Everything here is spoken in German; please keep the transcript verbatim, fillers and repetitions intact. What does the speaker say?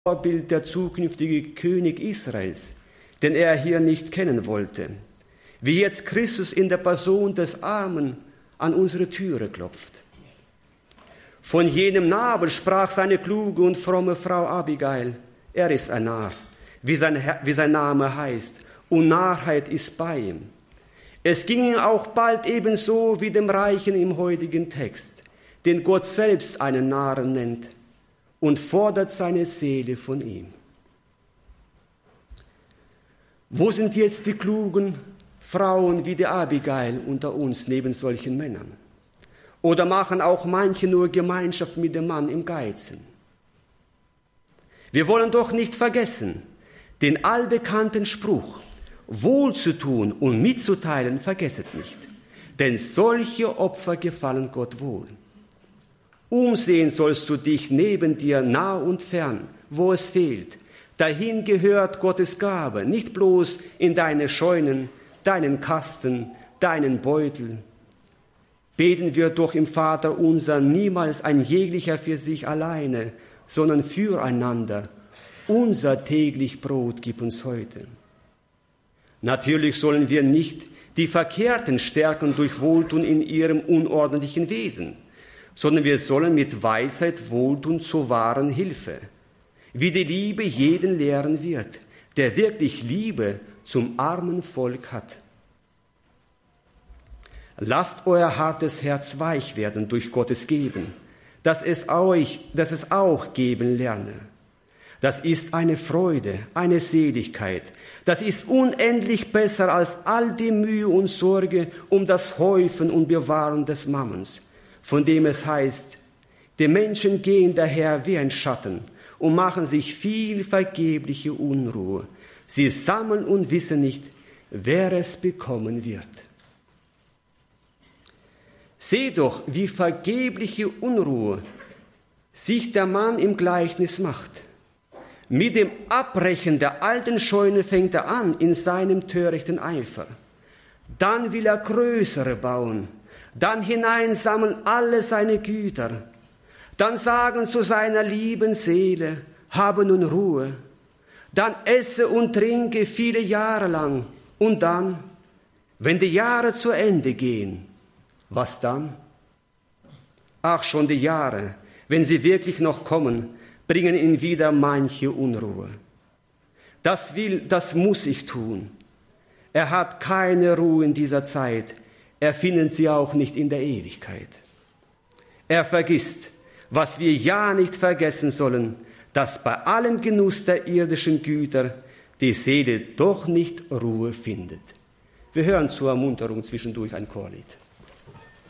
Vorbild der zukünftige König Israels, den er hier nicht kennen wollte, wie jetzt Christus in der Person des Armen an unsere Türe klopft. Von jenem Nabel sprach seine kluge und fromme Frau Abigail, er ist ein Narr, wie sein, wie sein Name heißt, und Narrheit ist bei ihm. Es ging ihm auch bald ebenso wie dem Reichen im heutigen Text, den Gott selbst einen Narren nennt, und fordert seine Seele von ihm. Wo sind jetzt die klugen Frauen wie die Abigail unter uns neben solchen Männern? Oder machen auch manche nur Gemeinschaft mit dem Mann im Geizen? Wir wollen doch nicht vergessen, den allbekannten Spruch, wohlzutun und mitzuteilen, vergesset nicht, denn solche Opfer gefallen Gott wohl. Umsehen sollst du dich neben dir nah und fern, wo es fehlt. Dahin gehört Gottes Gabe, nicht bloß in deine Scheunen, deinen Kasten, deinen Beutel. Beten wir doch im Vater unser niemals ein jeglicher für sich alleine, sondern füreinander. Unser täglich Brot gib uns heute. Natürlich sollen wir nicht die Verkehrten stärken durch Wohltun in ihrem unordentlichen Wesen, sondern wir sollen mit Weisheit wohltun zur wahren Hilfe, wie die Liebe jeden lehren wird, der wirklich Liebe zum armen Volk hat. Lasst euer hartes Herz weich werden durch Gottes Geben, dass es euch, dass es auch geben lerne. Das ist eine Freude, eine Seligkeit. Das ist unendlich besser als all die Mühe und Sorge um das Häufen und Bewahren des Mammons, von dem es heißt, die Menschen gehen daher wie ein Schatten und machen sich viel vergebliche Unruhe. Sie sammeln und wissen nicht, wer es bekommen wird. Seht doch, wie vergebliche Unruhe sich der Mann im Gleichnis macht. Mit dem Abbrechen der alten Scheune fängt er an in seinem törichten Eifer. Dann will er größere bauen. Dann hineinsammeln alle seine Güter. Dann sagen zu seiner lieben Seele, habe nun Ruhe. Dann esse und trinke viele Jahre lang. Und dann, wenn die Jahre zu Ende gehen, was dann? Ach, schon die Jahre, wenn sie wirklich noch kommen, bringen ihn wieder manche Unruhe. Das will, das muss ich tun. Er hat keine Ruhe in dieser Zeit. Er findet sie auch nicht in der Ewigkeit. Er vergisst, was wir ja nicht vergessen sollen, dass bei allem Genuss der irdischen Güter die Seele doch nicht Ruhe findet. Wir hören zur Ermunterung zwischendurch ein Chorlied.